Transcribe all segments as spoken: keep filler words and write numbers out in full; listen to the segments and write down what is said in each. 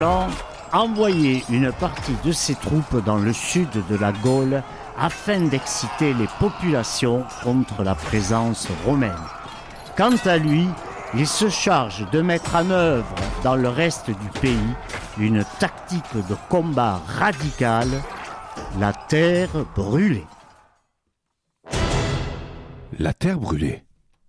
a envoyé une partie de ses troupes dans le sud de la Gaule afin d'exciter les populations contre la présence romaine. Quant à lui, il se charge de mettre en œuvre dans le reste du pays une tactique de combat radicale, la terre brûlée. La terre brûlée.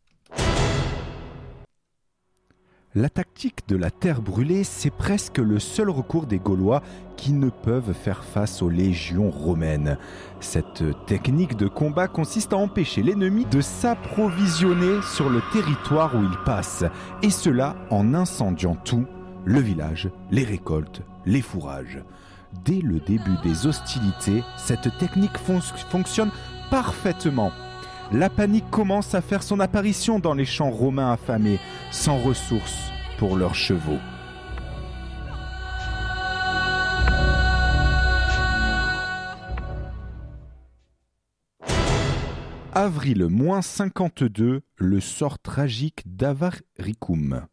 La tactique de la terre brûlée, c'est presque le seul recours des Gaulois qui ne peuvent faire face aux légions romaines. Cette technique de combat consiste à empêcher l'ennemi de s'approvisionner sur le territoire où il passe, et cela en incendiant tout, le village, les récoltes, les fourrages. Dès le début des hostilités, cette technique fon- fonctionne parfaitement. La panique commence à faire son apparition dans les champs romains affamés, sans ressources pour leurs chevaux. Avril moins cinquante-deux, le sort tragique d'Avaricum.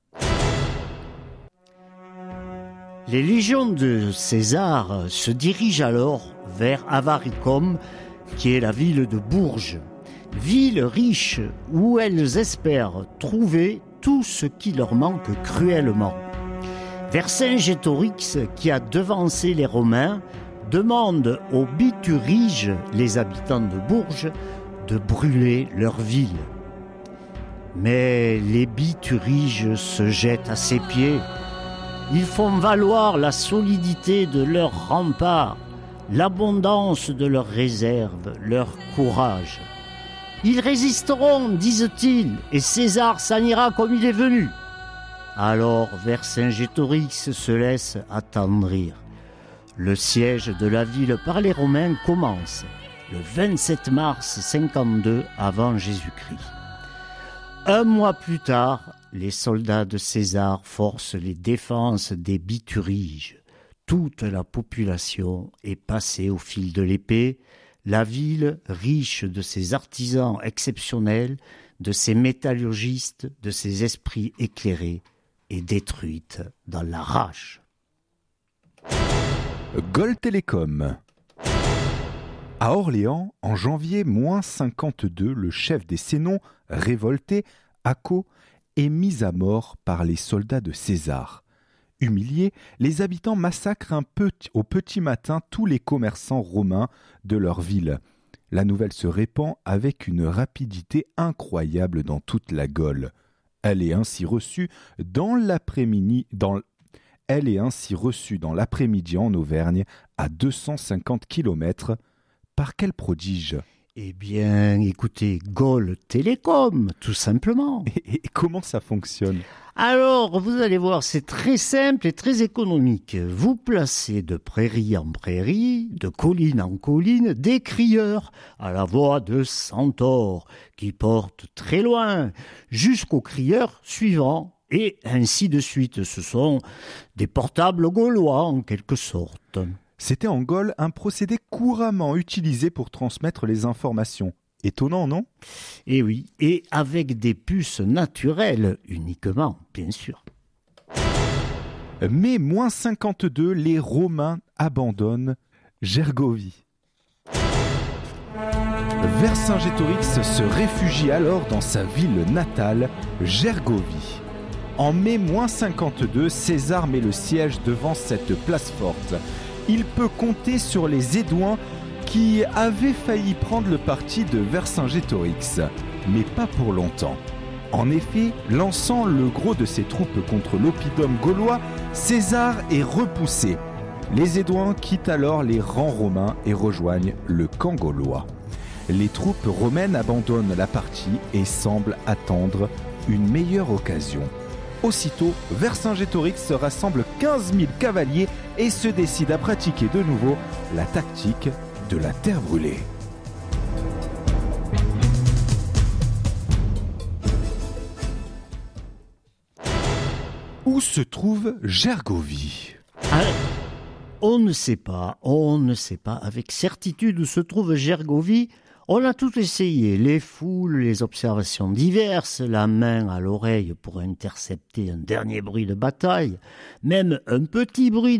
Les légions de César se dirigent alors vers Avaricum, qui est la ville de Bourges. Ville riche où elles espèrent trouver tout ce qui leur manque cruellement. Vercingétorix, qui a devancé les Romains, demande aux Bituriges, les habitants de Bourges, de brûler leur ville. Mais les Bituriges se jettent à ses pieds. Ils font valoir la solidité de leurs remparts, l'abondance de leurs réserves, leur courage. Ils résisteront, disent-ils, et César s'en ira comme il est venu. Alors Vercingétorix se laisse attendrir. Le siège de la ville par les Romains commence le vingt-sept mars cinquante-deux avant Jésus-Christ. Un mois plus tard, les soldats de César forcent les défenses des Bituriges. Toute la population est passée au fil de l'épée. La ville, riche de ses artisans exceptionnels, de ses métallurgistes, de ses esprits éclairés, est détruite dans la rage. Gaulle Télécom. À Orléans, en janvier moins cinquante-deux, le chef des Sénons, révolté, Acco, est mis à mort par les soldats de César. Humiliés, les habitants massacrent un peu, au petit matin tous les commerçants romains de leur ville. La nouvelle se répand avec une rapidité incroyable dans toute la Gaule. Elle est ainsi reçue dans l'après-midi, dans, elle est ainsi reçue dans l'après-midi en Auvergne, à deux cent cinquante kilomètres. Par quel prodige ? Eh bien, écoutez, Gaulle Télécom, tout simplement. Et, et comment ça fonctionne ? Alors, vous allez voir, c'est très simple et très économique. Vous placez de prairie en prairie, de colline en colline, des crieurs à la voix de centaures qui portent très loin, jusqu'au crieur suivant, et ainsi de suite. Ce sont des portables gaulois, en quelque sorte. C'était en Gaule un procédé couramment utilisé pour transmettre les informations. Étonnant, non ? Eh oui, et avec des puces naturelles uniquement, bien sûr. mai moins cinquante-deux, les Romains abandonnent Gergovie. Vercingétorix se réfugie alors dans sa ville natale, Gergovie. En mai moins cinquante-deux, César met le siège devant cette place forte. Il peut compter sur les Édouins qui avaient failli prendre le parti de Vercingétorix, mais pas pour longtemps. En effet, lançant le gros de ses troupes contre l'oppidum gaulois, César est repoussé. Les Édouins quittent alors les rangs romains et rejoignent le camp gaulois. Les troupes romaines abandonnent la partie et semblent attendre une meilleure occasion. Aussitôt, Vercingétorix rassemble quinze mille cavaliers et se décide à pratiquer de nouveau la tactique de la terre brûlée. Où se trouve Gergovie ? Ah, on ne sait pas, on ne sait pas avec certitude où se trouve Gergovie. On a tout essayé, les foules, les observations diverses, la main à l'oreille pour intercepter un dernier bruit de bataille, même un petit bruit